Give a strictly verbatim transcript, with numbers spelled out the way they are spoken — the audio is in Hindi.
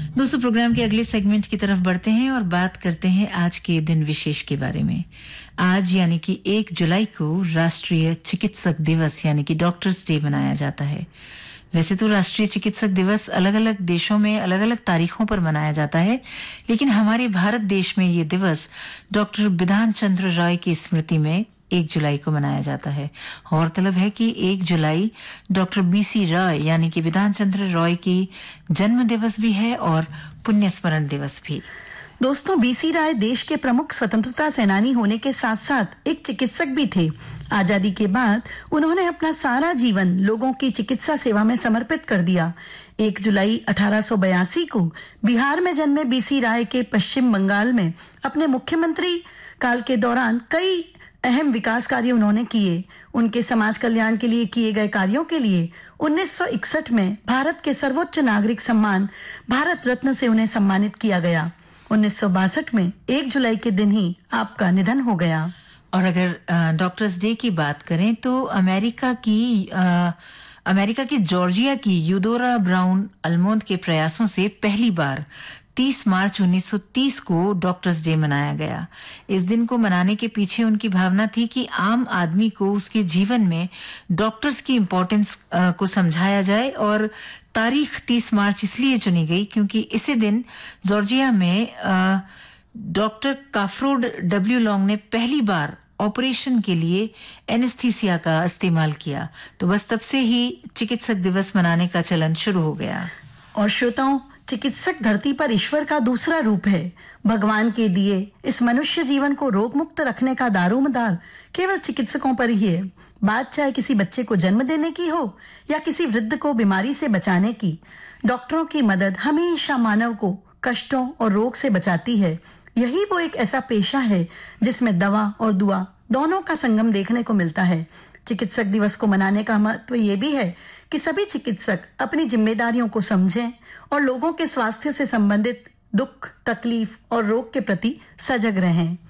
दोस्तों, प्रोग्राम के अगले सेगमेंट की तरफ बढ़ते हैं और बात करते हैं आज के दिन विशेष के बारे में। आज यानी कि एक जुलाई को राष्ट्रीय चिकित्सक दिवस यानी कि डॉक्टर्स डे मनाया जाता है। वैसे तो राष्ट्रीय चिकित्सक दिवस अलग-अलग देशों में अलग-अलग तारीखों पर मनाया जाता है, लेकिन हमारे भारत देश में ये दिवस डॉक्टर बिधान चंद्र रॉय की स्मृति में एक जुलाई को मनाया जाता है। गौरतलब है कि एक जुलाई डॉक्टर बीसी रॉय यानी कि बिधान चंद्र रॉय की जन्म दिवस भी है और पुण्य स्मरण दिवस भी। दोस्तों, बीसी राय देश के प्रमुख स्वतंत्रता सेनानी होने के साथ साथ एक चिकित्सक भी थे। आजादी के बाद उन्होंने अपना सारा जीवन लोगों की चिकित्सा सेवा में समर्पित कर दिया। एक जुलाई अठारह सौ बयासी को बिहार में जन्मे बीसी राय के पश्चिम बंगाल में अपने मुख्यमंत्री काल के दौरान कई अहम विकास कार्य उन्होंने किए। उनके समाज कल्याण के लिए किए गए कार्यों के लिए उन्नीस सौ इकसठ में भारत के सर्वोच्च नागरिक सम्मान भारत रत्न से उन्हें सम्मानित किया गया। उन्नीस सौ बासठ में एक जुलाई के दिन ही आपका निधन हो गया। और अगर डॉक्टर्स डे की बात करें तो अमेरिका की आ, अमेरिका की जॉर्जिया की यूडोरा ब्राउन अल्मोंड के प्रयासों से पहली बार तीस मार्च उन्नीस सौ तीस को डॉक्टर्स डे मनाया गया। इस दिन को मनाने के पीछे उनकी भावना थी कि आम आदमी को उसके जीवन में डॉक्टर्स की इम्पोर्टेंस को समझाया जाए और तारीख तीस मार्च इसलिए चुनी गई क्योंकि इसी दिन जॉर्जिया में डॉक्टर काफ्रोड डब्ल्यू लॉन्ग ने पहली बार ऑपरेशन के लिए एनेस्थीसिया का इस्तेमाल किया। तो बस तब से ही चिकित्सक दिवस मनाने का चलन शुरू हो गया। और श्रोताओं, चिकित्सक धरती पर ईश्वर का दूसरा रूप है। भगवान के दिए इस मनुष्य जीवन को रोग मुक्त रखने का दारोमदार केवल चिकित्सकों पर ही है। बात चाहे किसी बच्चे को जन्म देने की हो या किसी वृद्ध को बीमारी से बचाने की, डॉक्टरों की मदद हमेशा मानव को कष्टों और रोग से बचाती है। यही वो एक ऐसा पेशा है जिसमें दवा और दुआ दोनों का संगम देखने को मिलता है। चिकित्सक दिवस को मनाने का महत्व ये भी है कि सभी चिकित्सक अपनी जिम्मेदारियों को समझें और लोगों के स्वास्थ्य से संबंधित दुख, तकलीफ और रोग के प्रति सजग रहें।